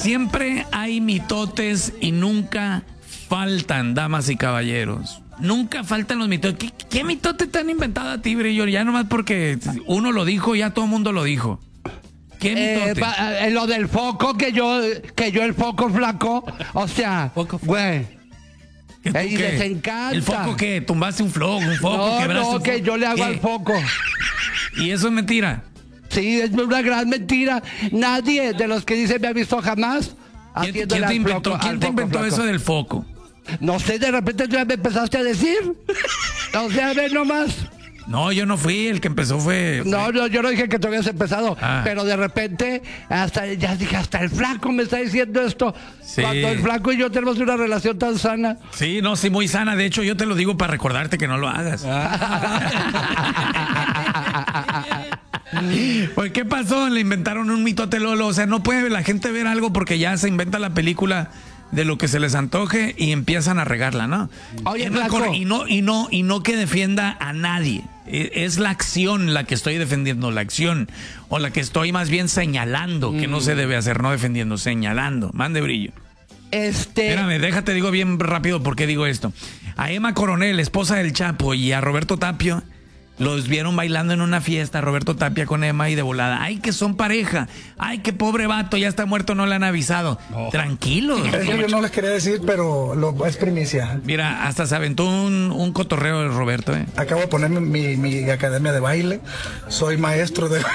Siempre hay mitotes y nunca faltan, damas y caballeros. Nunca faltan los mitotes. ¿Qué mitote te han inventado a ti, Brillo? Ya nomás porque uno lo dijo, ya todo el mundo lo dijo. ¿Qué mitote? Lo del foco, que yo el foco flaco. O sea, güey. ¿Y les encanta. ¿El foco qué? ¿Tumbaste un foco? No, que yo le hago al foco. ¿Y eso es mentira? Sí, es una gran mentira. Nadie de los que dicen me ha visto jamás. ¿Quién te inventó eso del foco? No sé, de repente tú ya me empezaste a decir. O sea, ve nomás. No, yo no fui, el que empezó fue... No, yo no dije que tú habías empezado, pero de repente ya dije, hasta el flaco me está diciendo esto. Sí. Cuando el flaco y yo tenemos una relación tan sana. Sí, no, sí, muy sana. De hecho, yo te lo digo para recordarte que no lo hagas. Pues, ¿qué pasó? Le inventaron un mitote Lolo. O sea, no puede la gente ver algo porque ya se inventa la película de lo que se les antoje y empiezan a regarla, ¿no? Oye, y no que defienda a nadie. Es la acción la que estoy defendiendo, la acción. O la que estoy más bien señalando, que no se debe hacer, no defendiendo, señalando. Mande, Brillo. Espérame, déjate, digo bien rápido por qué digo esto. A Emma Coronel, esposa del Chapo, y a Roberto Tapia, los vieron bailando en una fiesta, Roberto Tapia con Emma, y de volada, ay, que son pareja, ay, que pobre vato, ya está muerto, no le han avisado. No. Tranquilos. Eso yo no les quería decir, pero es primicia. Mira, hasta se aventó un cotorreo de Roberto. Acabo de poner mi academia de baile, soy maestro de...